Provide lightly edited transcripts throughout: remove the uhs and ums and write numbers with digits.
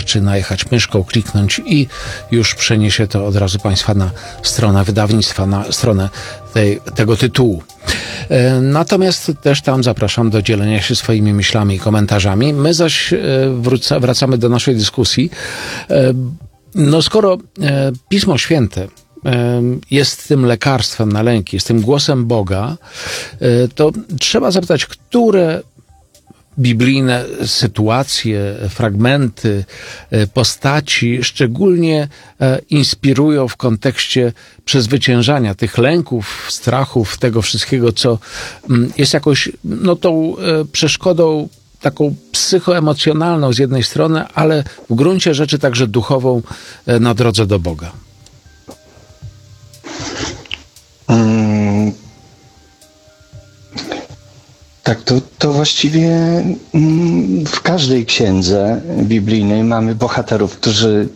wystarczy najechać myszką, kliknąć i już przeniesie to od razu Państwa na stronę wydawnictwa, na stronę tego tytułu. Natomiast też tam zapraszam do dzielenia się swoimi myślami i komentarzami. My zaś wracamy do naszej dyskusji. No skoro Pismo Święte jest tym lekarstwem na lęki, jest tym głosem Boga, to trzeba zapytać, które biblijne sytuacje, fragmenty, postaci szczególnie inspirują w kontekście przezwyciężania tych lęków, strachów, tego wszystkiego, co jest jakoś tą przeszkodą taką psychoemocjonalną z jednej strony, ale w gruncie rzeczy także duchową na drodze do Boga. Tak, to właściwie w każdej księdze biblijnej mamy bohaterów, którzy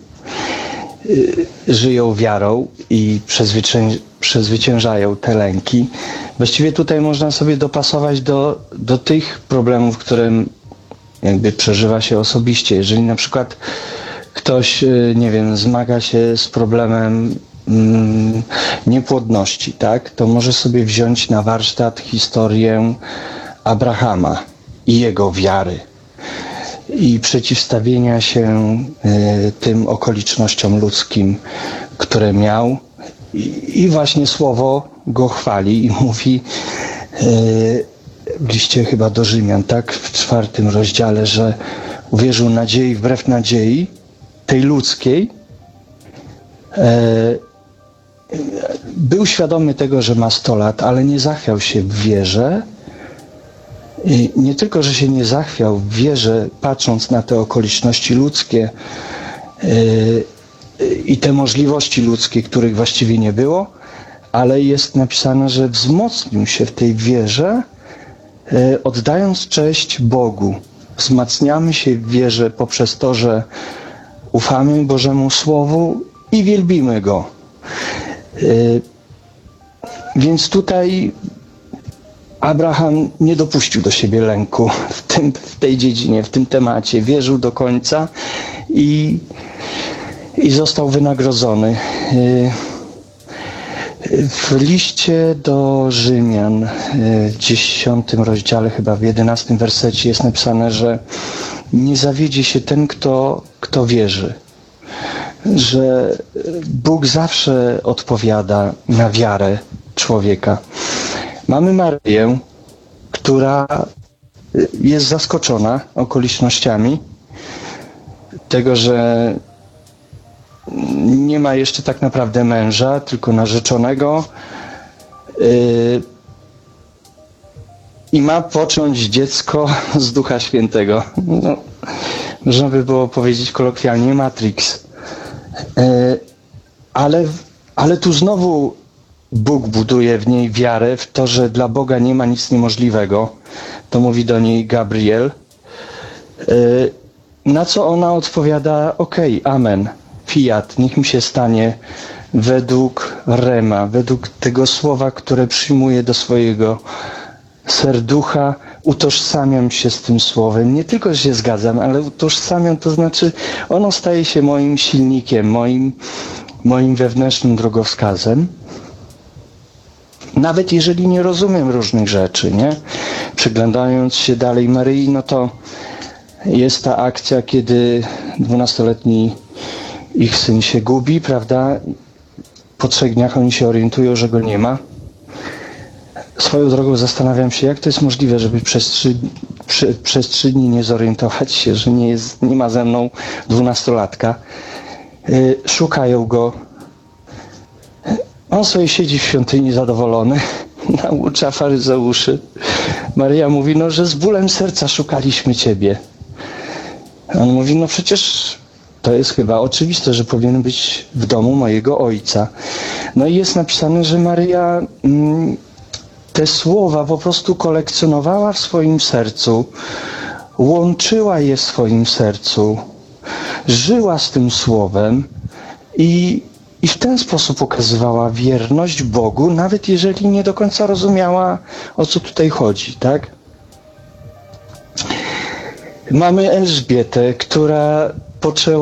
żyją wiarą i przezwyciężają te lęki. Właściwie tutaj można sobie dopasować do tych problemów, które jakby przeżywa się osobiście. Jeżeli na przykład ktoś, nie wiem, zmaga się z problemem niepłodności, tak, to może sobie wziąć na warsztat historię Abrahama i jego wiary i przeciwstawienia się tym okolicznościom ludzkim, które miał, i właśnie słowo go chwali i mówi w liście chyba do Rzymian, tak, w 4 rozdziale, że uwierzył nadziei wbrew nadziei tej ludzkiej, był świadomy tego, że ma 100 lat, ale nie zachwiał się w wierze. I nie tylko, że się nie zachwiał w wierze, patrząc na te okoliczności ludzkie i te możliwości ludzkie, których właściwie nie było, ale jest napisane, że wzmocnił się w tej wierze, oddając cześć Bogu. Wzmacniamy się w wierze poprzez to, że ufamy Bożemu Słowu i wielbimy Go. Więc tutaj Abraham nie dopuścił do siebie lęku w tej dziedzinie, w tym temacie. Wierzył do końca i został wynagrodzony. W liście do Rzymian, w 10 rozdziale, chyba w 11 wersecie jest napisane, że nie zawiedzie się ten, kto wierzy. Że Bóg zawsze odpowiada na wiarę człowieka. Mamy Maryję, która jest zaskoczona okolicznościami tego, że nie ma jeszcze tak naprawdę męża, tylko narzeczonego, i ma począć dziecko z Ducha Świętego. No, można by było powiedzieć kolokwialnie Matrix. Ale tu znowu Bóg buduje w niej wiarę w to, że dla Boga nie ma nic niemożliwego. To mówi do niej Gabriel. Na co ona odpowiada: okej, amen, fiat, niech mi się stanie według rema, według tego słowa, które przyjmuję do swojego serducha. Utożsamiam się z tym słowem. Nie tylko, że się zgadzam, ale utożsamiam, to znaczy ono staje się moim silnikiem, moim wewnętrznym drogowskazem. Nawet jeżeli nie rozumiem różnych rzeczy, nie? Przyglądając się dalej Maryi, no to jest ta akcja, kiedy 12-letni ich syn się gubi, prawda? Po 3 dniach oni się orientują, że go nie ma. Swoją drogą zastanawiam się, jak to jest możliwe, żeby przez 3 dni nie zorientować się, że nie ma ze mną 12-latka. Szukają go. On sobie siedzi w świątyni zadowolony, naucza faryzeuszy. Maryja mówi, że z bólem serca szukaliśmy Ciebie. On mówi, przecież to jest chyba oczywiste, że powinien być w domu mojego ojca. No i jest napisane, że Maryja te słowa po prostu kolekcjonowała w swoim sercu, łączyła je w swoim sercu, żyła z tym słowem i w ten sposób okazywała wierność Bogu, nawet jeżeli nie do końca rozumiała, o co tutaj chodzi, tak? Mamy Elżbietę, która poczęła